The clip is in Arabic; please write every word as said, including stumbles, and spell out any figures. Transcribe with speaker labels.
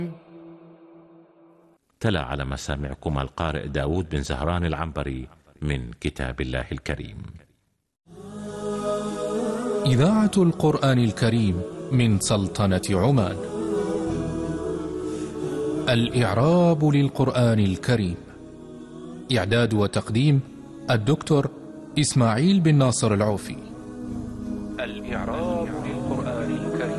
Speaker 1: تلا على مسامعكم القارئ داود بن زهران العنبري من كتاب الله الكريم.
Speaker 2: إذاعة القرآن الكريم من سلطنة عمان. الإعراب للقرآن الكريم. إعداد وتقديم الدكتور إسماعيل بن ناصر العوفي. الإعراب